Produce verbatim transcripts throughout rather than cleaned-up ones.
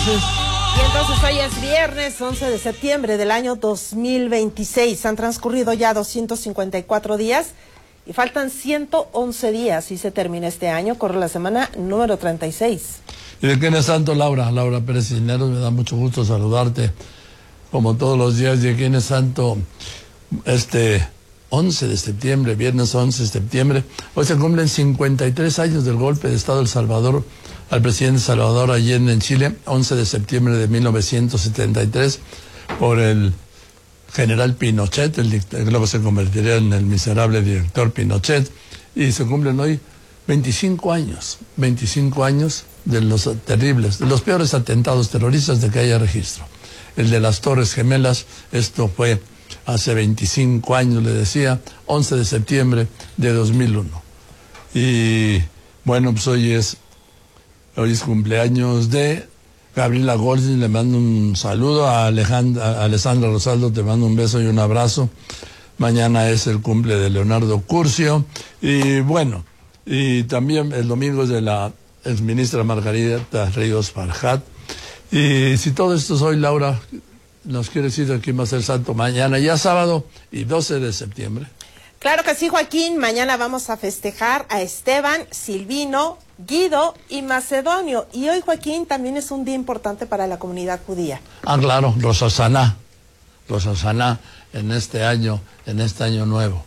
entonces. Y entonces hoy es viernes once de septiembre del año dos mil veintiséis. Han transcurrido ya doscientos cincuenta y cuatro días y faltan ciento once días y se termina este año. Corre la semana número treinta y seis. ¿Y de quién es santo, Laura? Laura Pérez Cisneros, me da mucho gusto saludarte. Como todos los días, ¿de quién es santo? Este once de septiembre, viernes once de septiembre. Hoy se cumplen cincuenta y tres años del golpe de Estado de El Salvador al presidente Salvador Allende en Chile, once de septiembre de mil novecientos setenta y tres, por el general Pinochet, el que luego se convertiría en el miserable director Pinochet, y se cumplen hoy veinticinco años, veinticinco años de los terribles, de los peores atentados terroristas de que haya registro. El de las Torres Gemelas, esto fue hace veinticinco años, le decía, once de septiembre de dos mil uno. Y bueno, pues hoy es, hoy es cumpleaños de Gabriela Goldsmith, le mando un saludo, a, Alejandra, a Alessandra Rosaldo te mando un beso y un abrazo. Mañana es el cumple de Leonardo Curcio, y bueno, y también el domingo es de la exministra Margarita Ríos Farjat. Y si todo esto es hoy, Laura, nos quiere decir de quién va a ser santo mañana, ya sábado y doce de septiembre. Claro que sí, Joaquín. Mañana vamos a festejar a Esteban, Silvino, Guido y Macedonio. Y hoy, Joaquín, también es un día importante para la comunidad judía. Ah, claro, Rosh Hashaná. Rosh Hashaná en este año, en este año nuevo.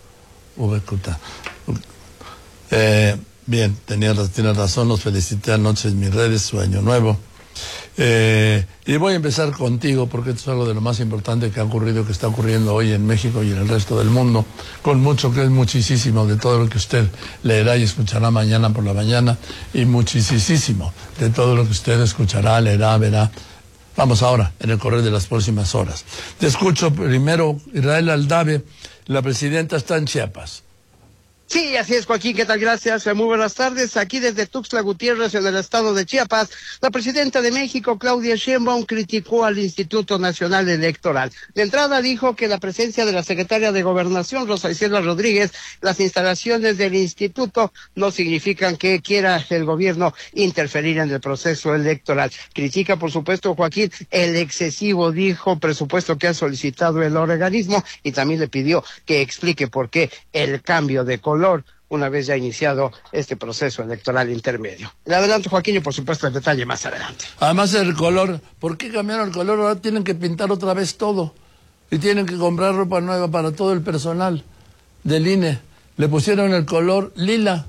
Eh, bien, tenía, tiene razón, los felicité anoche en mis redes, su año nuevo. Eh, y voy a empezar contigo porque esto es algo de lo más importante que ha ocurrido, que está ocurriendo hoy en México y en el resto del mundo, con mucho que es muchísimo de todo lo que usted leerá y escuchará mañana por la mañana, y muchísimo de todo lo que usted escuchará, leerá, verá. Vamos ahora, en el correr de las próximas horas. Te escucho primero, Israel Aldave. La presidenta está en Chiapas. Sí, así es, Joaquín, ¿qué tal? Gracias, muy buenas tardes. Aquí desde Tuxtla Gutiérrez, en el estado de Chiapas, la presidenta de México, Claudia Sheinbaum, criticó al Instituto Nacional Electoral. De entrada dijo que la presencia de la secretaria de Gobernación, Rosa Isela Rodríguez, las instalaciones del instituto no significan que quiera el gobierno interferir en el proceso electoral. Critica, por supuesto, Joaquín, el excesivo, dijo, presupuesto que ha solicitado el organismo, y también le pidió que explique por qué el cambio de color una vez ya iniciado este proceso electoral intermedio. Le adelanto, Joaquín, y por supuesto el detalle más adelante. Además el color, ¿por qué cambiaron el color? Ahora tienen que pintar otra vez todo y tienen que comprar ropa nueva para todo el personal del I N E. Le pusieron el color lila.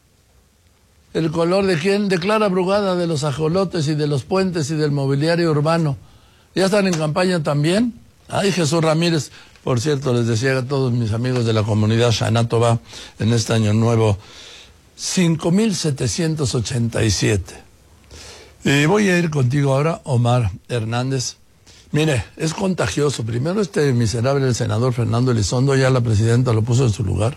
¿El color de quién? De Clara Brugada, de los ajolotes y de los puentes y del mobiliario urbano. ¿Ya están en campaña también? Ay, Jesús Ramírez. Por cierto, les decía a todos mis amigos de la comunidad Shana Tova en este año nuevo, cinco mil setecientos ochenta y siete. Y voy a ir contigo ahora, Omar Hernández. Mire, es contagioso. Primero este miserable, el senador Fernando Elizondo, ya la presidenta lo puso en su lugar.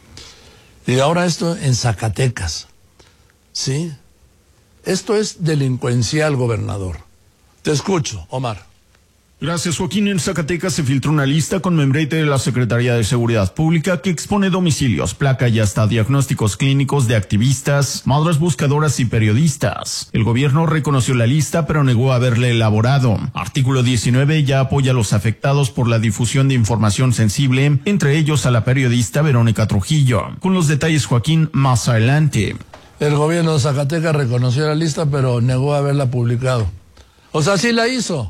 Y ahora esto en Zacatecas. ¿Sí? Esto es delincuencial, gobernador. Te escucho, Omar. Gracias, Joaquín. En Zacatecas se filtró una lista con membrete de la Secretaría de Seguridad Pública que expone domicilios, placa y hasta diagnósticos clínicos de activistas, madres buscadoras y periodistas. El gobierno reconoció la lista, pero negó haberla elaborado. Artículo diecinueve ya apoya a los afectados por la difusión de información sensible, entre ellos a la periodista Verónica Trujillo. Con los detalles, Joaquín, más adelante. El gobierno de Zacatecas reconoció la lista, pero negó haberla publicado. O sea, sí la hizo.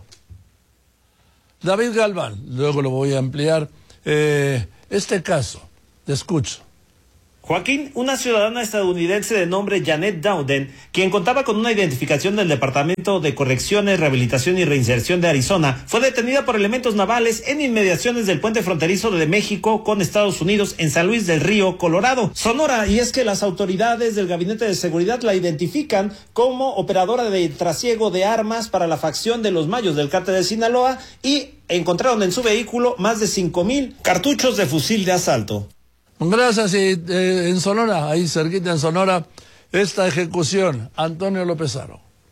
David Galván, luego lo voy a ampliar. Eh, este caso, te escucho. Joaquín, una ciudadana estadounidense de nombre Janet Dowden, quien contaba con una identificación del Departamento de Correcciones, Rehabilitación y Reinserción de Arizona, fue detenida por elementos navales en inmediaciones del puente fronterizo de México con Estados Unidos en San Luis del Río, Colorado, Sonora. Y es que las autoridades del Gabinete de Seguridad la identifican como operadora de trasiego de armas para la facción de los Mayos del Cártel de Sinaloa, y encontraron en su vehículo más de cinco mil cartuchos de fusil de asalto. Gracias. Y eh, en Sonora, ahí cerquita en Sonora, esta ejecución, Antonio López Haro.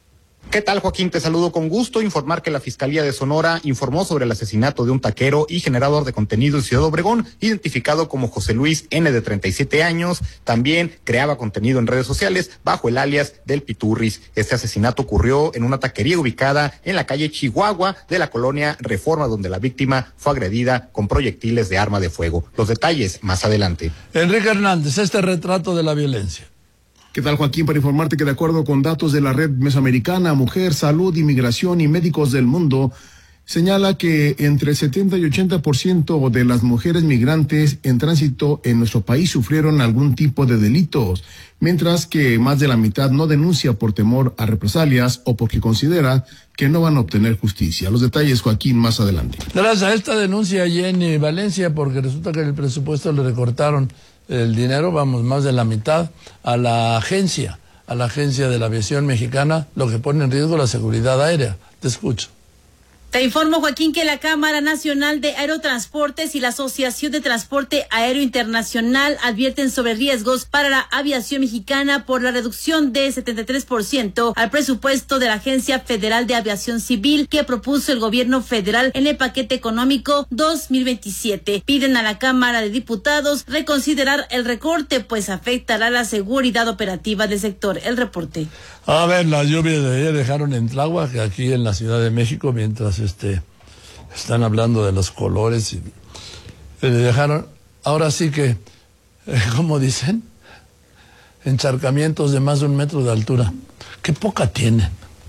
¿Qué tal, Joaquín? Te saludo con gusto. Informar que la Fiscalía de Sonora informó sobre el asesinato de un taquero y generador de contenido en Ciudad Obregón, identificado como José Luis N., de treinta y siete años. También creaba contenido en redes sociales bajo el alias del Piturris. Este asesinato ocurrió en una taquería ubicada en la calle Chihuahua de la colonia Reforma, donde la víctima fue agredida con proyectiles de arma de fuego. Los detalles más adelante. Enrique Hernández, este retrato de la violencia. ¿Qué tal, Joaquín? Para informarte que de acuerdo con datos de la Red Mesoamericana, Mujer, Salud, Inmigración y Médicos del Mundo, señala que entre el setenta y ochenta por ciento de las mujeres migrantes en tránsito en nuestro país sufrieron algún tipo de delitos, mientras que más de la mitad no denuncia por temor a represalias o porque considera que no van a obtener justicia. Los detalles, Joaquín, más adelante. Gracias a esta denuncia allí en Valencia, porque resulta que en el presupuesto le recortaron el dinero, vamos, más de la mitad, a la agencia, a la agencia de la aviación mexicana, lo que pone en riesgo la seguridad aérea. Te escucho. Te informo, Joaquín, que la Cámara Nacional de Aerotransportes y la Asociación de Transporte Aéreo Internacional advierten sobre riesgos para la aviación mexicana por la reducción de setenta y tres por ciento al presupuesto de la Agencia Federal de Aviación Civil que propuso el gobierno federal en el paquete económico dos mil veintisiete. Piden a la Cámara de Diputados reconsiderar el recorte, pues afectará la seguridad operativa del sector. El reporte. A ver, las lluvias de ayer dejaron en Tláhuac, aquí en la Ciudad de México, mientras este están hablando de los colores, y le dejaron, ahora sí que, eh, como dicen, encharcamientos de más de un metro de altura. Qué poca tienen.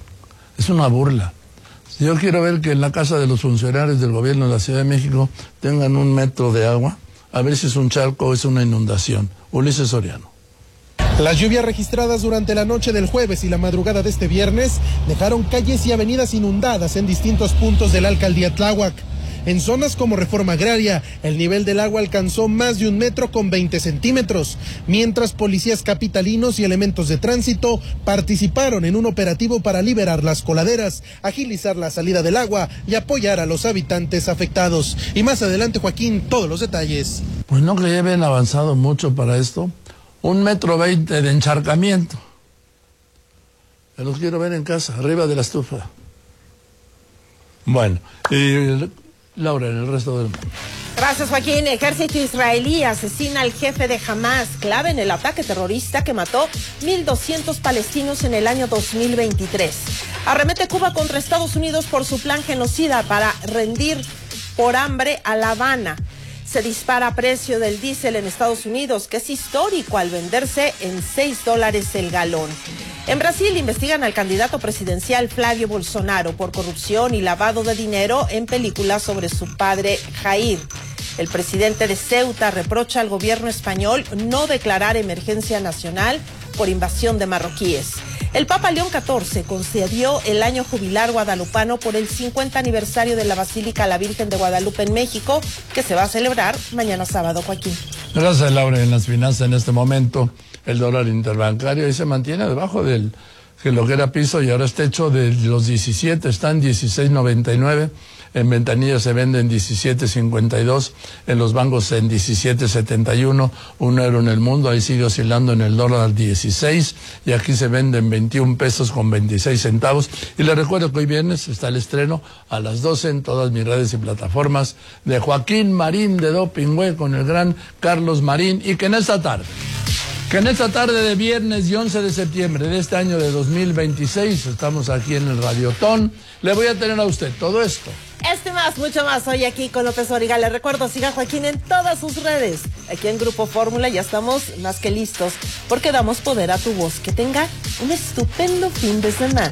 Es una burla. Yo quiero ver que en la casa de los funcionarios del gobierno de la Ciudad de México tengan un metro de agua, a ver si es un charco o es una inundación. Ulises Soriano. Las lluvias registradas durante la noche del jueves y la madrugada de este viernes dejaron calles y avenidas inundadas en distintos puntos de la alcaldía Tláhuac. En zonas como Reforma Agraria, el nivel del agua alcanzó más de un metro con veinte centímetros, mientras policías capitalinos y elementos de tránsito participaron en un operativo para liberar las coladeras, agilizar la salida del agua y apoyar a los habitantes afectados. Y más adelante, Joaquín, todos los detalles. Pues no que ya habían avanzado mucho para esto. Un metro veinte de encharcamiento. Me los quiero ver en casa, arriba de la estufa. Bueno, y Laura, en el resto del mundo. Gracias, Joaquín. Ejército israelí asesina al jefe de Hamas, clave en el ataque terrorista que mató mil doscientos palestinos en el año dos mil veintitrés. Arremete Cuba contra Estados Unidos por su plan genocida para rendir por hambre a La Habana. Se dispara precio del diésel en Estados Unidos, que es histórico al venderse en seis dólares el galón. En Brasil investigan al candidato presidencial Flavio Bolsonaro por corrupción y lavado de dinero en películas sobre su padre Jair. El presidente de Ceuta reprocha al gobierno español no declarar emergencia nacional por invasión de marroquíes. El Papa León catorce concedió el año jubilar guadalupano por el cincuenta aniversario de la Basílica La Virgen de Guadalupe en México, que se va a celebrar mañana sábado, Joaquín. Gracias, Laura. En las finanzas en este momento, el dólar interbancario ahí se mantiene debajo del que lo que era piso y ahora es techo de los diecisiete, están dieciséis noventa y nueve. En ventanillas se vende en diecisiete cincuenta y dos, en los bancos en diecisiete setenta y uno, un euro en el mundo, ahí sigue oscilando en el dólar dieciséis, y aquí se vende en veintiún pesos con veintiséis centavos. Y les recuerdo que hoy viernes está el estreno a las doce en todas mis redes y plataformas de Joaquín Marín de Dopingüe con el gran Carlos Marín, y que en esta tarde, que en esta tarde de viernes y once de septiembre de este año de dos mil veintiséis, estamos aquí en el Radiotón, le voy a tener a usted todo esto. Este más, mucho más, hoy aquí con López Origa. Le recuerdo, siga a Joaquín en todas sus redes. Aquí en Grupo Fórmula ya estamos más que listos, porque damos poder a tu voz. Que tenga un estupendo fin de semana.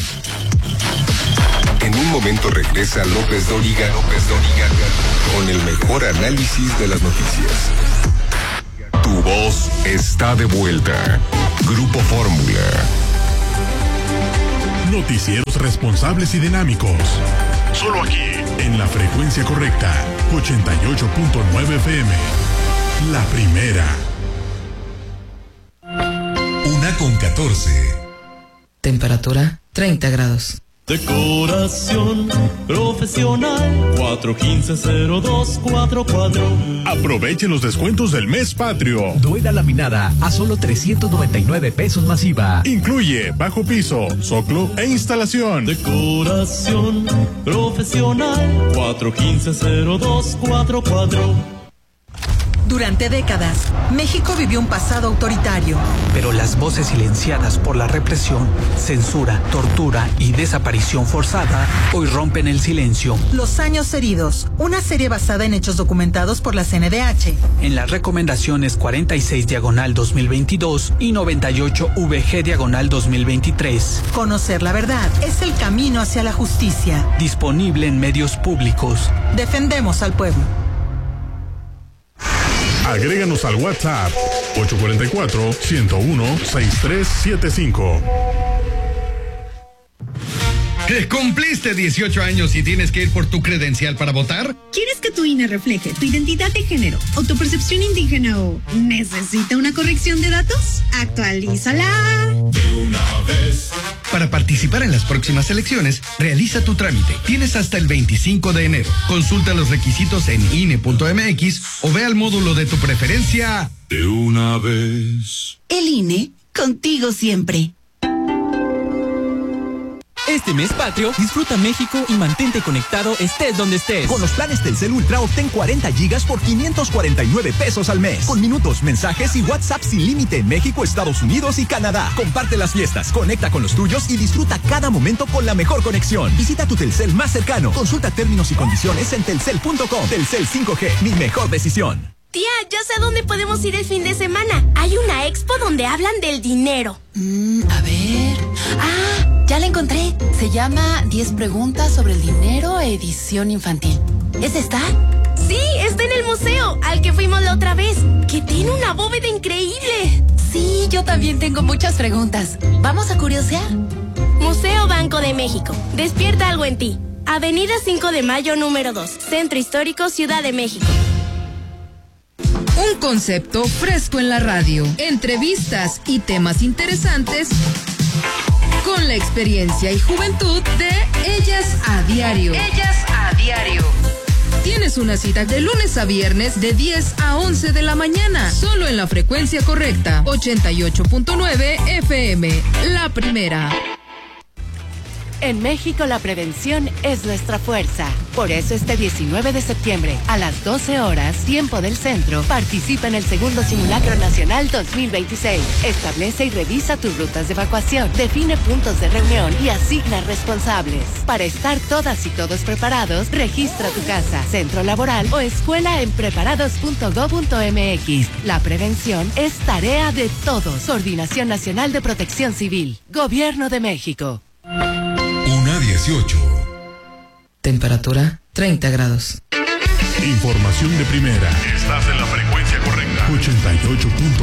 En un momento regresa López Dóriga, López Dóriga, con el mejor análisis de las noticias. Tu voz está de vuelta. Grupo Fórmula. Noticieros responsables y dinámicos. Solo aquí, en la frecuencia correcta, ochenta y ocho punto nueve F M. La primera. Una con catorce. Temperatura treinta grados. Decoración profesional cuatro uno cinco cero dos cuatro cuatro. Aproveche los descuentos del mes patrio. Duela laminada a solo trescientos noventa y nueve pesos masiva. Incluye bajo piso, zoclo e instalación. Decoración profesional cuatro uno cinco cero dos cuatro cuatro. Durante décadas, México vivió un pasado autoritario. Pero las voces silenciadas por la represión, censura, tortura y desaparición forzada hoy rompen el silencio. Los años heridos, una serie basada en hechos documentados por la C N D H. En las recomendaciones cuarenta y seis diagonal dos mil veintidós y noventa y ocho V G diagonal dos mil veintitrés. Conocer la verdad es el camino hacia la justicia. Disponible en medios públicos. Defendemos al pueblo. Agréganos al WhatsApp ocho cuatro cuatro, uno cero uno, seis tres siete cinco. ¿Cumpliste dieciocho años y tienes que ir por tu credencial para votar? ¿Quieres que tu I N E refleje tu identidad de género o tu percepción indígena o necesita una corrección de datos? Actualízala De una vez. Para participar en las próximas elecciones, realiza tu trámite. Tienes hasta el veinticinco de enero. Consulta los requisitos en I N E punto M X o ve al módulo de tu preferencia. De una vez. El I N E, contigo siempre. Este mes patrio, disfruta México y mantente conectado estés donde estés. Con los planes Telcel Ultra obtén cuarenta gigas por quinientos cuarenta y nueve pesos al mes. Con minutos, mensajes y WhatsApp sin límite en México, Estados Unidos y Canadá. Comparte las fiestas, conecta con los tuyos y disfruta cada momento con la mejor conexión. Visita tu Telcel más cercano. Consulta términos y condiciones en telcel punto com. Telcel cinco G, mi mejor decisión. Tía, ya sé a dónde podemos ir el fin de semana. Hay una expo donde hablan del dinero. Mm, a ver... ¡Ah! Ya la encontré. Se llama diez preguntas sobre el dinero, edición infantil. ¿Es esta? Sí, está en el museo, al que fuimos la otra vez, que tiene una bóveda increíble. Sí, yo también tengo muchas preguntas. ¿Vamos a curiosear? Museo Banco de México. Despierta algo en ti. Avenida cinco de mayo, número dos. Centro Histórico, Ciudad de México. Un concepto fresco en la radio. Entrevistas y temas interesantes con la experiencia y juventud de Ellas a Diario. Ellas a Diario. Tienes una cita de lunes a viernes de diez a once de la mañana, solo en la frecuencia correcta, ochenta y ocho punto nueve F M, la primera. En México la prevención es nuestra fuerza. Por eso este diecinueve de septiembre a las doce horas, tiempo del centro, participa en el segundo Simulacro Nacional dos mil veintiséis. Establece y revisa tus rutas de evacuación, define puntos de reunión y asigna responsables. Para estar todas y todos preparados, registra tu casa, centro laboral o escuela en preparados punto gob punto M X. La prevención es tarea de todos. Coordinación Nacional de Protección Civil. Gobierno de México. Una dieciocho. Temperatura treinta grados. Información de primera. Estás en la frecuencia correcta. ochenta y ocho punto